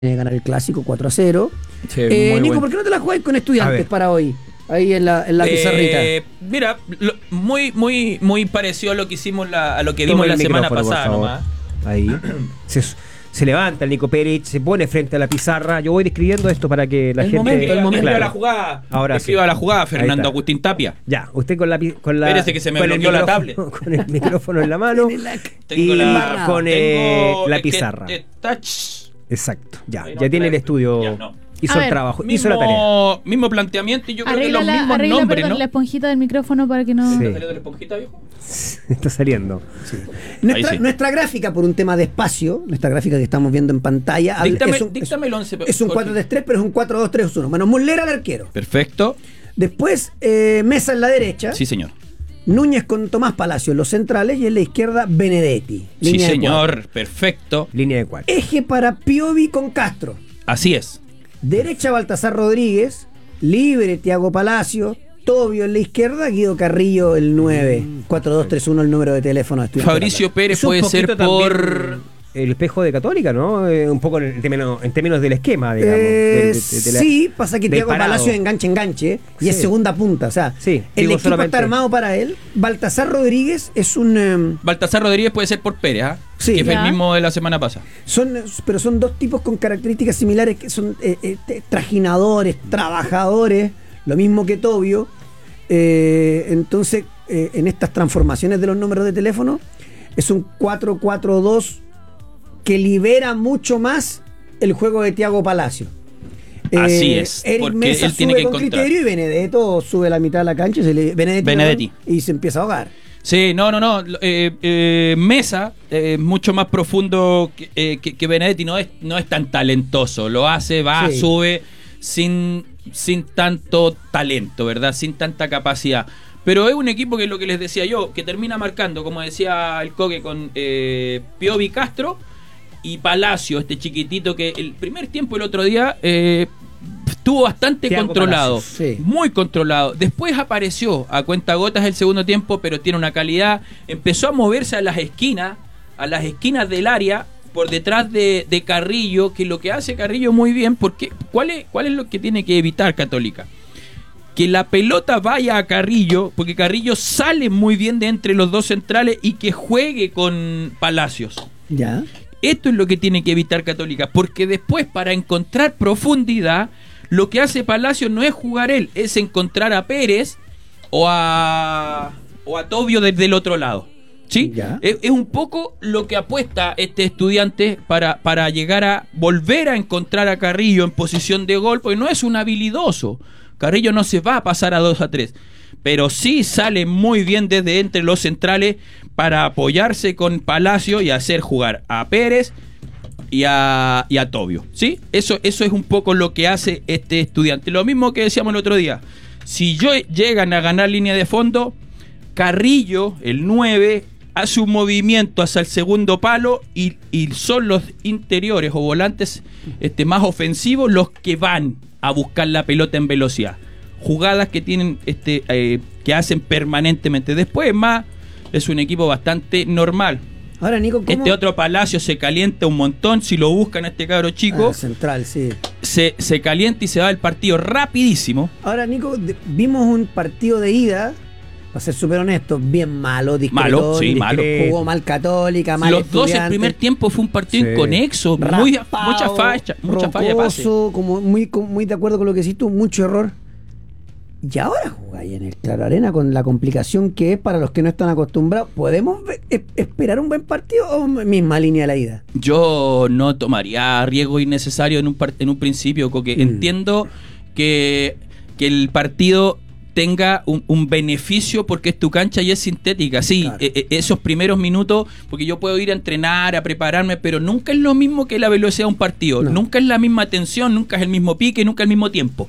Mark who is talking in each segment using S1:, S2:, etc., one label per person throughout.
S1: ganar el clásico 4-0.
S2: Sí,
S1: Nico,
S2: bueno.
S1: ¿por qué no te la jugáis con Estudiantes para hoy? Ahí en la pizarrita.
S2: Mira, muy parecido a lo que hicimos a lo que vimos la semana pasada nomás.
S3: Ahí. Se levanta el Nico Pérez, se pone frente a la pizarra. Yo voy describiendo esto para que la gente...
S2: El momento
S3: claro.
S2: de la jugada.
S3: Ahora sí.
S2: Escriba la jugada, Fernando Agustín Tapia.
S3: Ya, usted con la
S2: Espérese que se me bloqueó la tablet.
S3: Con el micrófono en la mano
S2: Tengo
S3: la pizarra.
S2: Touch.
S3: Exacto, ya tiene el estudio.
S2: Ya, no.
S3: Hizo el trabajo, hizo la tarea.
S2: Mismo planteamiento y yo creo que
S4: Arregla
S2: los mismos nombres,
S4: perdón,
S2: ¿no?
S4: la esponjita del micrófono para que no...
S3: Sí.
S2: ¿Está saliendo la esponjita, viejo?
S3: Está saliendo.
S1: Sí.
S2: Ahí sí.
S1: Nuestra gráfica, por un tema de espacio, nuestra gráfica que estamos viendo en pantalla,
S2: Díctame el 11.
S1: es un 4-3-3, pero es un 4-2-3-1. Bueno, Muslera al arquero.
S2: Perfecto.
S1: Después, Mesa en la derecha.
S2: Sí, señor.
S1: Núñez con Tomás Palacio en los centrales y en la izquierda Benedetti.
S2: Sí,
S1: Línea de
S2: señor.
S1: cuatro.
S2: Perfecto.
S3: Línea de 4.
S1: Eje para Piovi con Castro.
S2: Así es.
S1: Derecha Baltasar Rodríguez, libre Tiago Palacio, Tobio en la izquierda, Guido Carrillo el 9. 4231 el número de teléfono de Estudiantes.
S2: Fabricio Pérez
S3: Es un
S2: puede ser
S3: poquito
S2: por...
S3: El espejo de Católica, ¿no? Un poco en términos del esquema, digamos.
S1: Sí, pasa que Tiago Palacio enganche y es segunda punta. O sea,
S3: sí,
S1: el equipo está armado para él. Baltasar Rodríguez es un...
S2: Baltasar Rodríguez puede ser por Pérez, ¿ah?
S1: Sí.
S2: Que fue el mismo de la semana pasada.
S1: Pero son dos tipos con características similares, que son trajinadores, trabajadores, lo mismo que Tobio. Entonces, en estas transformaciones de los números de teléfono, es un 4-4-2 que libera mucho más el juego de Tiago Palacio.
S2: Así es,
S1: Eric
S2: porque
S1: Mesa
S2: él tiene
S1: sube
S2: que
S1: con
S2: encontrar.
S1: criterio y Benedetto sube a la mitad de la cancha
S2: Benedetti.
S1: Y se empieza a ahogar.
S2: Sí, no. Mesa mucho más profundo que Benedetti. No es tan talentoso. Lo hace,
S1: Sí.
S2: sube sin tanto talento, ¿verdad? Sin tanta capacidad. Pero es un equipo que es lo que les decía yo, que termina marcando, como decía el Coque, con Piovi Castro y Palacio, este chiquitito que el primer tiempo el otro día estuvo bastante
S3: Thiago
S2: controlado,
S1: Palacios, sí.
S2: muy controlado. Después apareció a cuentagotas el segundo tiempo, pero tiene una calidad. Empezó a moverse a las esquinas del área, por detrás de Carrillo, que lo que hace Carrillo muy bien, porque ¿cuál es lo que tiene que evitar Católica? Que la pelota vaya a Carrillo, porque Carrillo sale muy bien de entre los dos centrales y que juegue con Palacios.
S1: Ya.
S2: Esto es lo que tiene que evitar Católica, porque después para encontrar profundidad, lo que hace Palacios no es jugar él, es encontrar a Pérez o a Tobio desde el otro lado. ¿Sí? Es un poco lo que apuesta este Estudiante para llegar a volver a encontrar a Carrillo en posición de gol, porque no es un habilidoso. Carrillo no se va a pasar a 2-3, pero sí sale muy bien desde entre los centrales para apoyarse con Palacio y hacer jugar a Pérez y a Tobio, ¿sí? Eso es un poco lo que hace este Estudiante. Lo mismo que decíamos el otro día. Si llegan a ganar línea de fondo, Carrillo, el 9, hace un movimiento hacia el segundo palo y son los interiores o volantes más ofensivos los que van a buscar la pelota en velocidad. Jugadas que tienen que hacen permanentemente. Después más es un equipo bastante normal.
S1: Ahora, Nico, ¿cómo?
S2: Este otro Palacio se calienta un montón. Si lo buscan a este cabro chico,
S1: central, sí.
S2: se calienta y se va el partido rapidísimo.
S1: Ahora, Nico, vimos un partido de ida, para ser súper honesto, bien malo,
S2: Malo, sí, malo.
S1: Jugó mal Católica, mal
S2: Los dos, el primer tiempo fue un partido inconexo, mucha falla de pase.
S1: Como muy de acuerdo con lo que decís tú, mucho error. Y ahora jugáis en el Claro Arena con la complicación que es para los que no están acostumbrados. ¿Podemos esperar un buen partido o misma línea de la ida?
S2: Yo no tomaría riesgo innecesario en un principio, porque entiendo que el partido tenga un beneficio porque es tu cancha y es sintética. Sí, claro. Esos primeros minutos, porque yo puedo ir a entrenar, a prepararme, pero nunca es lo mismo que la velocidad de un partido. No. Nunca es la misma tensión, nunca es el mismo pique, nunca es el mismo tiempo.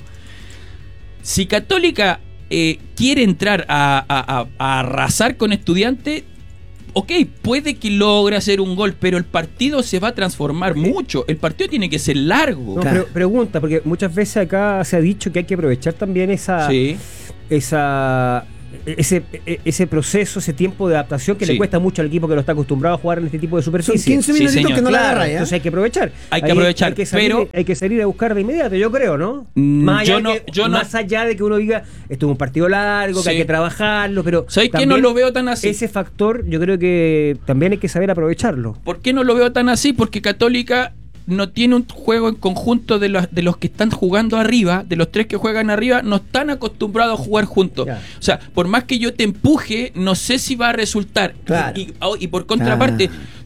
S2: Si Católica quiere entrar a arrasar con Estudiantes, ok, puede que logre hacer un gol, pero el partido se va a transformar mucho. El partido tiene que ser largo.
S3: No, pero pregunta, porque muchas veces acá se ha dicho que hay que aprovechar también esa ese proceso, ese tiempo de adaptación que
S2: Sí.
S3: le cuesta mucho al equipo que no está acostumbrado a jugar en este tipo de
S1: Son
S3: superficie.
S1: 15
S2: Sí,
S1: minutitos
S2: señor.
S1: que no la
S3: Claro,
S1: agarra, ¿eh?
S3: entonces hay que aprovechar.
S2: Hay que aprovechar,
S3: Hay que salir a buscar de inmediato, yo creo, ¿no? Más
S2: yo
S3: allá,
S2: no- yo no-
S3: más allá de que uno diga, esto es un partido largo, que
S2: Sí.
S3: hay que trabajarlo, pero
S2: ¿Sabes qué?
S3: también
S2: No lo veo tan así.
S3: ese factor yo creo que también hay que saber aprovecharlo.
S2: ¿Por qué no lo veo tan así? Porque Católica no tiene un juego en conjunto de los que están jugando arriba, de los tres que juegan arriba, no están acostumbrados a jugar juntos.
S3: Ya.
S2: O sea, por más que yo te empuje, no sé si va a resultar.
S1: Claro.
S2: Y por contraparte,